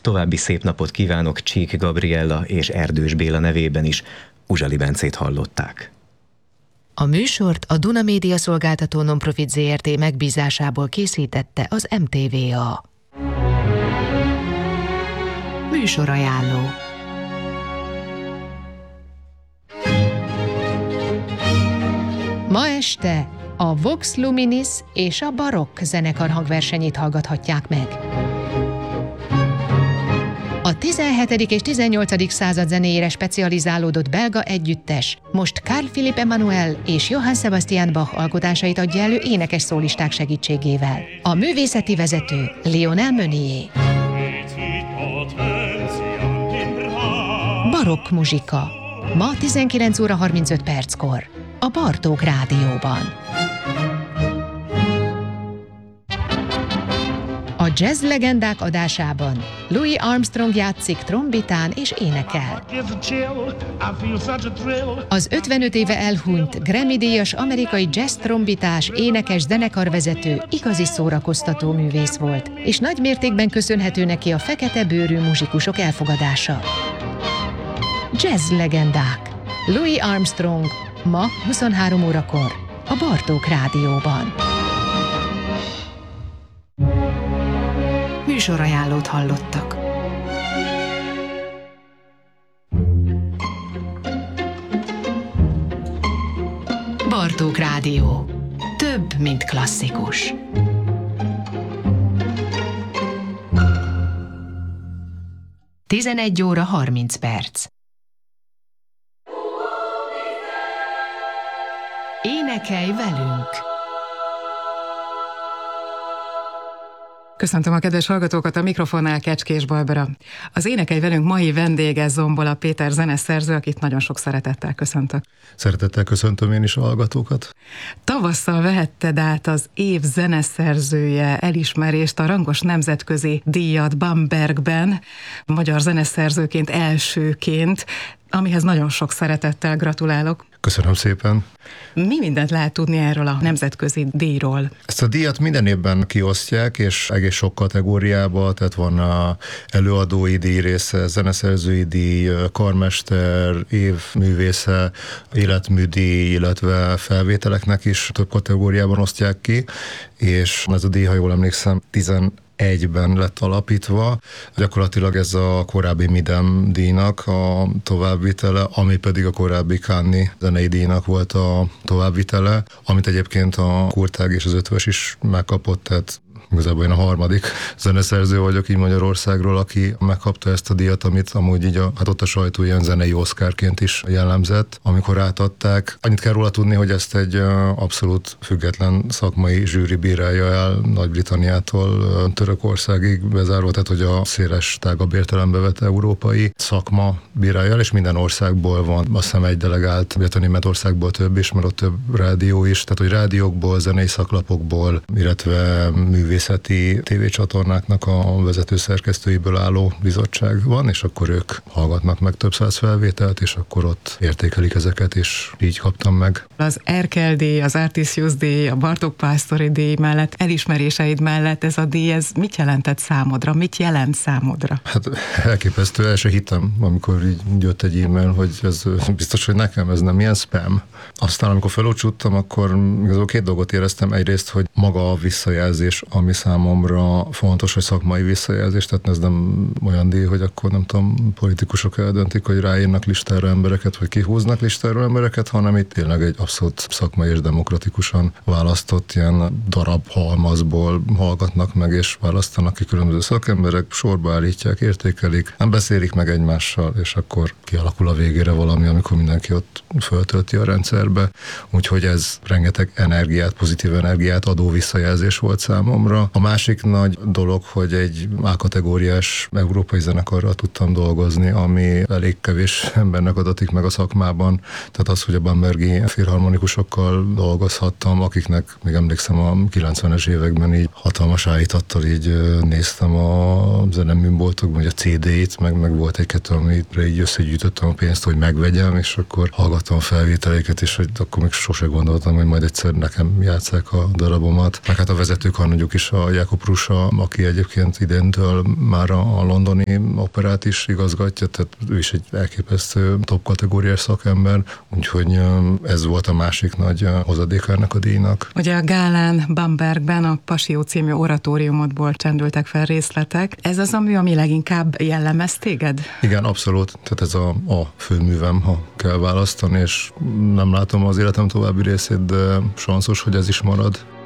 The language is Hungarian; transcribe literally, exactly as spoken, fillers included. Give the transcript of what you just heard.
További szép napot kívánok Csík Gabriella és Erdős Béla nevében is. Uzsali Bencét hallották. A műsort a Duna Média Szolgáltató Nonprofit zé er té megbízásából készítette az em té vé á. Műsorajánló. Ma este a Vox Luminis és a Barokk zenekar hangversenyét hallgathatják meg. A tizenhetedik és tizennyolcadik század zenéjére specializálódott belga együttes most Carl Philipp Emanuel és Johann Sebastian Bach alkotásait adja elő énekes szólisták segítségével. A művészeti vezető Lionel Meunier. Barokk muzsika. Ma tizenkilenc óra harmincöt perckor. A Bartók Rádióban. A jazz legendák adásában Louis Armstrong játszik trombitán és énekel. Az ötvenöt éve elhunyt Grammy-díjas amerikai jazz trombitás, énekes, zenekarvezető igazi szórakoztató művész volt, és nagy mértékben köszönhető neki a fekete bőrű muzsikusok elfogadása. Jazz legendák. Louis Armstrong ma huszonhárom órakor a Bartók Rádióban. Műsorajánlót hallottak. Bartók Rádió. Több, mint klasszikus. tizenegy óra harminc perc. Énekelj velünk! Köszöntöm a kedves hallgatókat, a mikrofonnál Kecskés Barbara. Az Énekelj velünk mai vendége Zombola Péter zeneszerző, akit nagyon sok szeretettel köszöntök. Szeretettel köszöntöm én is a hallgatókat. Tavasszal vehetted át az év zeneszerzője elismerést, a rangos nemzetközi díjat Bambergben, magyar zeneszerzőként elsőként, amihez nagyon sok szeretettel gratulálok. Köszönöm szépen. Mi mindent lehet tudni erről a nemzetközi díjról? Ezt a díjat minden évben kiosztják, és egész sok kategóriába, tehát van a előadói díj része, zeneszerzői díj, karmester, évművésze, életműdíj, illetve felvételeknek is több kategóriában osztják ki, és ez a díj, ha jól emlékszem, tizenegyben lett alapítva. Gyakorlatilag ez a korábbi Midem díjnak a továbbvitele, ami pedig a korábbi Cannes zenei díjnak volt a továbbvitele, amit egyébként a Kurtág és az Ötvös is megkapott, tehát igazából én a harmadik zeneszerző vagyok így Magyarországról, aki megkapta ezt a díjat, amit amúgy így a, hát ott a sajtó ilyen zenei oszkárként is jellemzett, amikor átadták. Annyit kell róla tudni, hogy ezt egy abszolút független szakmai zsűri bírálja el Nagy-Britanniától Törökországig bezárva, tehát hogy a széles, tágabb értelembe vett európai szakma bírálja el, és minden országból van, azt hiszem egy delegált, illetve Németországból több is, mert ott több rádió is, tehát hogy rádiókból, zenei szaklapokból, illetve művészeti tévécsatornáknak a vezető szerkesztőiből álló bizottság van, és akkor ők hallgatnak meg több száz felvételt, és akkor ott értékelik ezeket, és így kaptam meg. Az Erkel díj, az Artisius díj, a Bartók Pásztori díj mellett, elismeréseid mellett ez a díj, ez mit jelentett számodra? Mit jelent számodra? Hát elképesztő, el se hittem, amikor így jött egy e-mail, hogy ez biztos, hogy nekem ez nem ilyen spam. Aztán amikor felúcsúttam, akkor igazából két dolgot éreztem. Egyrészt, hogy maga a visszajelzés, ami számomra fontos, hogy szakmai visszajelzés, tehát ez nem olyan díj, hogy akkor nem tudom, politikusok eldöntik, hogy ráírnak listára embereket, vagy kihúznak listára embereket, hanem itt tényleg egy abszolút szakmai és demokratikusan választott ilyen darab halmazból hallgatnak meg, és választanak ki különböző szakemberek, sorba állítják, értékelik, nem beszélik meg egymással, és akkor kialakul a végére valami, amikor mindenki ott föltölti a rendszerbe. Úgyhogy ez rengeteg energiát, pozitív energiát adó visszajelzés volt számomra. A másik nagy dolog, hogy egy A-kategóriás európai zenekarral tudtam dolgozni, ami elég kevés embernek adatik meg a szakmában. Tehát az, hogy a bambergi filharmonikusokkal dolgozhattam, akiknek még emlékszem a kilencvenes években így hatalmas állítattal így néztem a zeneműboltokban, vagy a cé dé-t, meg, meg volt egy-kettő, amire így összegyűjtöttem a pénzt, hogy megvegyem, és akkor hallgattam a felvételeiket, és hogy akkor még sose gondoltam, hogy majd egyszer nekem játsszák a darabomat. Meg hát a vezetőkarnagyuk is és a Jakub Rusa, aki egyébként idéntől már a, a londoni operát is igazgatja, tehát ő is egy elképesztő top kategóriás szakember, úgyhogy ez volt a másik nagy hozadéka ennek a díjnak. Ugye a gálán Bambergben a Passió című oratóriumodból csendültek fel részletek. Ez az, ami, ami leginkább jellemez téged? Igen, abszolút. Tehát ez a, a főművem, ha kell választani, és nem látom az életem további részét, de sanszos, hogy ez is marad.